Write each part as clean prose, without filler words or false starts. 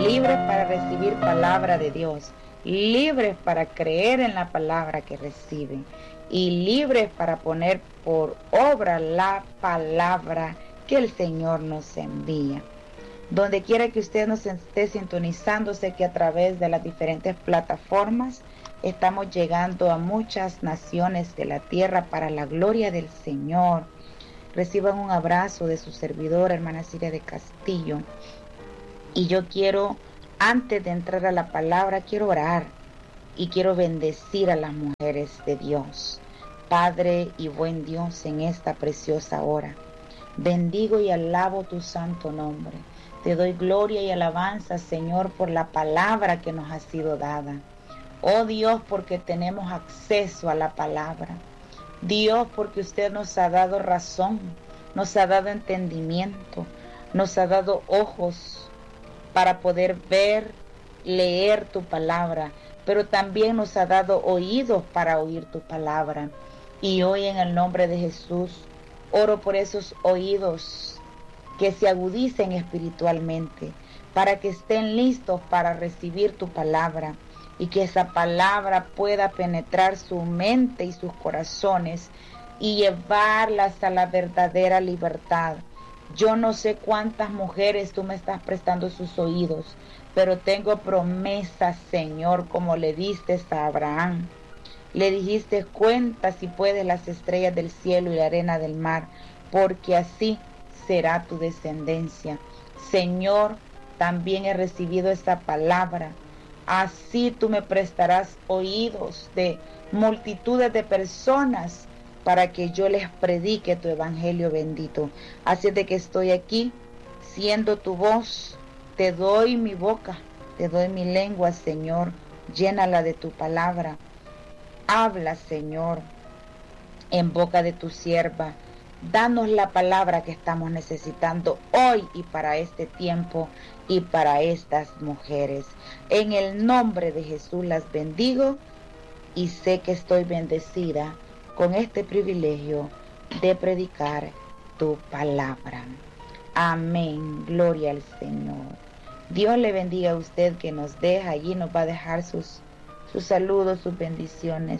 libres para recibir palabra de Dios, libres para creer en la palabra que reciben y libres para poner por obra la palabra que el Señor nos envía. Donde quiera que usted nos esté sintonizando, sé que a través de las diferentes plataformas estamos llegando a muchas naciones de la tierra para la gloria del Señor. Reciban un abrazo de su servidora, hermana Siria de Castillo. Y yo quiero, antes de entrar a la palabra, quiero orar y quiero bendecir a las mujeres de Dios. Padre y buen Dios, en esta preciosa hora, bendigo y alabo tu santo nombre. Te doy gloria y alabanza, Señor, por la palabra que nos ha sido dada. Oh Dios, porque tenemos acceso a la palabra. Dios, porque usted nos ha dado razón, nos ha dado entendimiento, nos ha dado ojos para poder ver, leer tu palabra, pero también nos ha dado oídos para oír tu palabra. Y hoy en el nombre de Jesús, oro por esos oídos que se agudicen espiritualmente, para que estén listos para recibir tu palabra y que esa palabra pueda penetrar su mente y sus corazones y llevarlas a la verdadera libertad. Yo no sé cuántas mujeres tú me estás prestando sus oídos, pero tengo promesas, Señor, como le diste a Abraham. Le dijiste, cuenta si puedes las estrellas del cielo y la arena del mar, porque así será tu descendencia. Señor, también he recibido esta palabra. Así tú me prestarás oídos de multitudes de personas para que yo les predique tu evangelio bendito. Así es de que estoy aquí, siendo tu voz. Te doy mi boca, te doy mi lengua, Señor. Llénala de tu palabra. Habla, Señor, en boca de tu sierva. Danos la palabra que estamos necesitando hoy y para este tiempo y para estas mujeres. En el nombre de Jesús las bendigo y sé que estoy bendecida con este privilegio de predicar tu palabra. Amén. Gloria al Señor. Dios le bendiga a usted que nos deja allí, nos va a dejar sus saludos, sus bendiciones.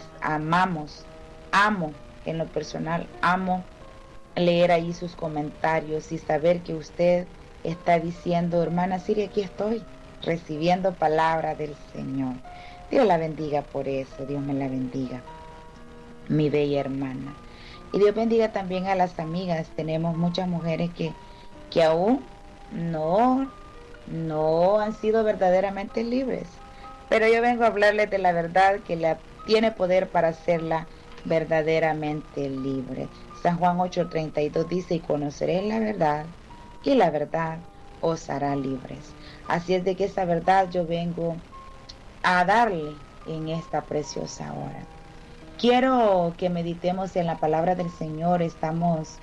Amo, en lo personal, amo leer ahí sus comentarios y saber que usted está diciendo, hermana Siria, aquí estoy, recibiendo palabra del Señor. Dios la bendiga por eso, Dios me la bendiga, mi bella hermana. Y Dios bendiga también a las amigas. Tenemos muchas mujeres que aún no han sido verdaderamente libres. Pero yo vengo a hablarles de la verdad que tiene poder para hacerla verdaderamente libre. San Juan 8:32 dice, y conoceréis la verdad, y la verdad os hará libres. Así es de que esa verdad yo vengo a darle en esta preciosa hora. Quiero que meditemos en la palabra del Señor. Estamos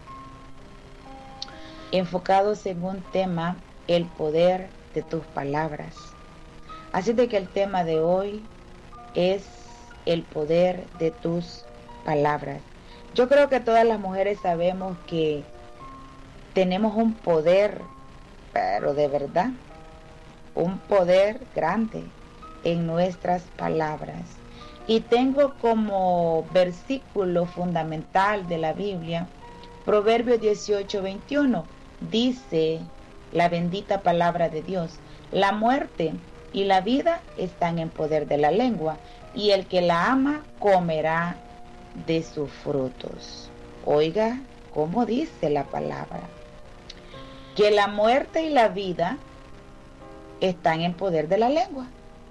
enfocados en un tema, el poder de tus palabras. Así de que el tema de hoy es el poder de tus palabras. Yo creo que todas las mujeres sabemos que tenemos un poder, pero de verdad, un poder grande en nuestras palabras. Y tengo como versículo fundamental de la Biblia, Proverbios 18:21, dice la bendita palabra de Dios, la muerte y la vida están en poder de la lengua, y el que la ama comerá de sus frutos. Oiga, ¿cómo dice la palabra? Que la muerte y la vida están en poder de la lengua.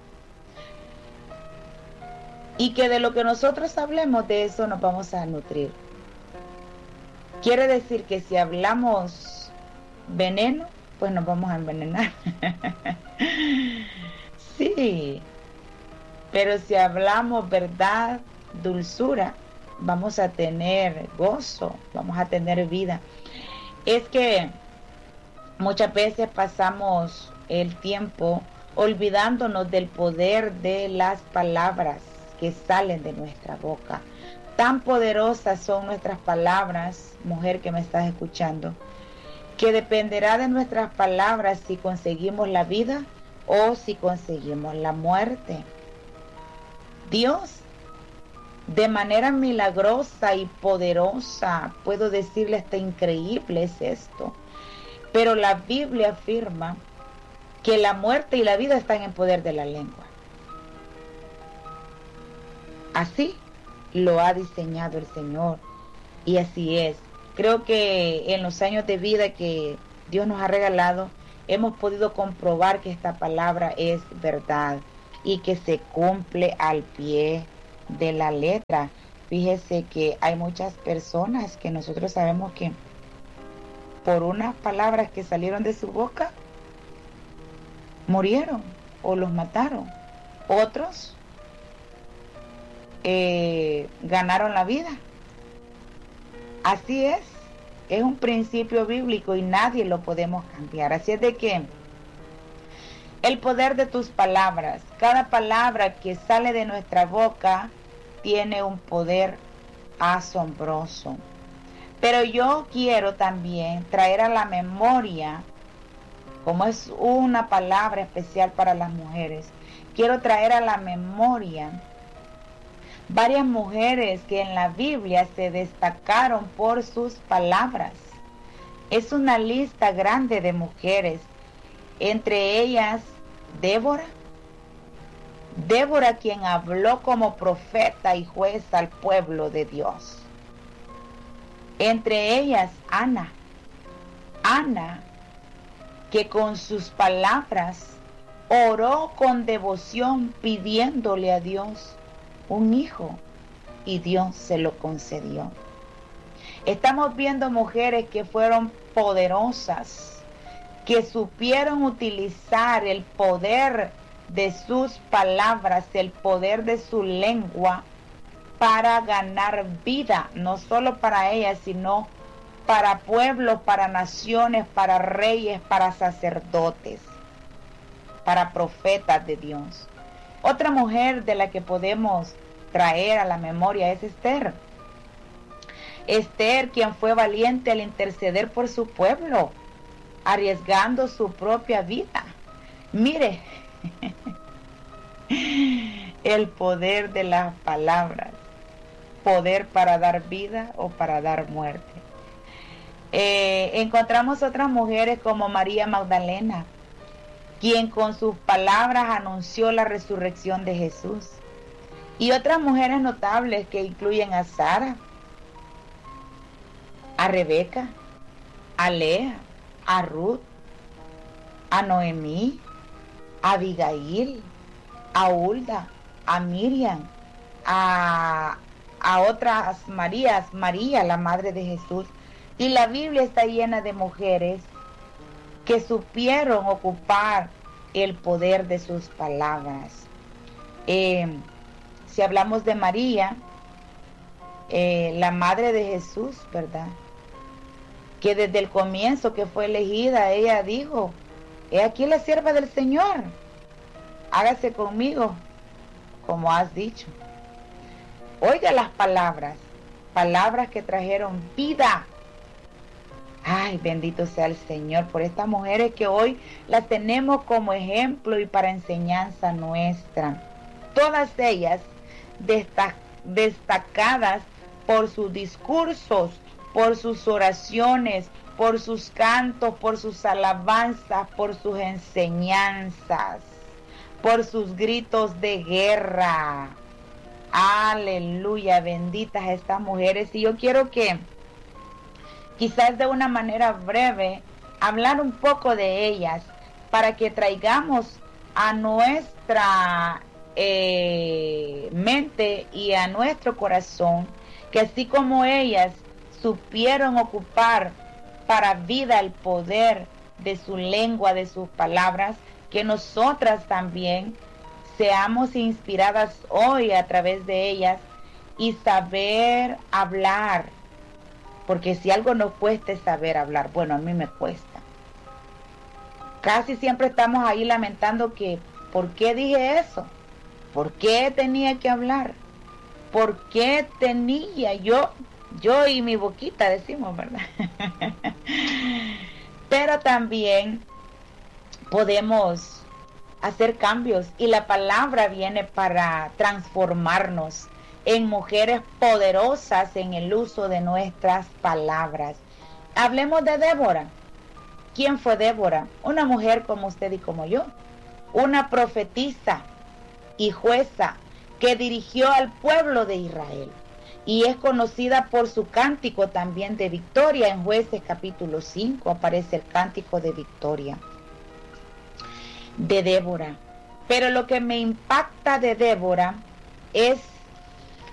Y que de lo que nosotros hablemos, de eso nos vamos a nutrir. Quiere decir que si hablamos veneno, pues nos vamos a envenenar. Sí, pero si hablamos verdad, dulzura, vamos a tener gozo, vamos a tener vida. Es que muchas veces pasamos el tiempo olvidándonos del poder de las palabras que salen de nuestra boca. Tan poderosas son nuestras palabras, mujer que me estás escuchando, que dependerá de nuestras palabras si conseguimos la vida o si conseguimos la muerte. Dios, de manera milagrosa y poderosa, puedo decirle hasta increíble es esto, pero la Biblia afirma que la muerte y la vida están en poder de la lengua. Así lo ha diseñado el Señor y así es. Creo que en los años de vida que Dios nos ha regalado, hemos podido comprobar que esta palabra es verdad y que se cumple al pie de la letra. Fíjese que hay muchas personas que nosotros sabemos que por unas palabras que salieron de su boca, murieron o los mataron. Otros ganaron la vida. Así es un principio bíblico y nadie lo podemos cambiar. Así es de que el poder de tus palabras, cada palabra que sale de nuestra boca tiene un poder asombroso. Pero yo quiero también traer a la memoria, como es una palabra especial para las mujeres, quiero traer a la memoria varias mujeres que en la Biblia se destacaron por sus palabras. Es una lista grande de mujeres, entre ellas Débora, quien habló como profeta y juez al pueblo de Dios. Entre ellas Ana, que con sus palabras oró con devoción pidiéndole a Dios un hijo y Dios se lo concedió. Estamos viendo mujeres que fueron poderosas, que supieron utilizar el poder de sus palabras, el poder de su lengua para ganar vida, no solo para ellas, sino para pueblos, para naciones, para reyes, para sacerdotes, para profetas de Dios. Otra mujer de la que podemos traer a la memoria es Esther. Esther, quien fue valiente al interceder por su pueblo, arriesgando su propia vida. Mire, el poder de las palabras, poder para dar vida o para dar muerte. Encontramos otras mujeres como María Magdalena, quien con sus palabras anunció la resurrección de Jesús. Y otras mujeres notables que incluyen a Sara, a Rebeca, a Lea, a Ruth, a Noemí, a Abigail, a Hulda, a Miriam, a otras Marías, María, la madre de Jesús. Y la Biblia está llena de mujeres que supieron ocupar el poder de sus palabras. Si hablamos de María, la madre de Jesús, ¿verdad? Que desde el comienzo que fue elegida, ella dijo: he aquí la sierva del Señor, hágase conmigo como has dicho. Oiga las palabras que trajeron vida. Ay, bendito sea el Señor por estas mujeres que hoy las tenemos como ejemplo y para enseñanza nuestra. Todas ellas destacadas por sus discursos, por sus oraciones, por sus cantos, por sus alabanzas, por sus enseñanzas, por sus gritos de guerra. Aleluya, benditas estas mujeres. Y yo quiero que quizás de una manera breve hablar un poco de ellas para que traigamos a nuestra mente y a nuestro corazón que así como ellas supieron ocupar para vida el poder de su lengua, de sus palabras, que nosotras también seamos inspiradas hoy a través de ellas y saber hablar. Porque si algo nos cuesta es saber hablar. Bueno, a mí me cuesta. Casi siempre estamos ahí lamentando que, ¿por qué dije eso? ¿Por qué tenía que hablar? ¿Por qué tenía yo y mi boquita, decimos, ¿verdad? Pero también podemos hacer cambios, y la palabra viene para transformarnos en mujeres poderosas en el uso de nuestras palabras. Hablemos de Débora. ¿Quién fue Débora? Una mujer como usted y como yo, una profetisa y jueza que dirigió al pueblo de Israel, y es conocida por su cántico también de victoria. En Jueces capítulo 5 aparece el cántico de victoria de Débora. Pero lo que me impacta de Débora es